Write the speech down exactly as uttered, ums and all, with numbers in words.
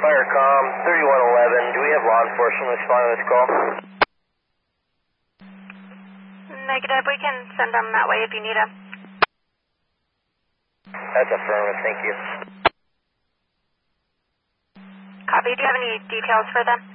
Firecom thirty-one eleven, do we have law enforcement responding to this call? Negative, we can send them that way if you need them. That's affirmative, thank you. Copy, do you have any details for them?